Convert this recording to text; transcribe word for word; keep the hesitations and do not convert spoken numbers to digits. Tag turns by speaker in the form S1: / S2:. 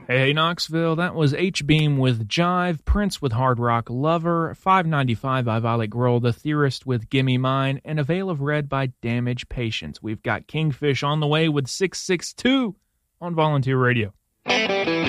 S1: Hey, Knoxville, that was H-Beam with Jive, Prince with Hard Rock Lover, five ninety-five by Violet Grohl, The Theorist with Gimme Mine, and A Veil of Red by Damage Patience. We've got Kingfish on the way with six six two on Volunteer Radio.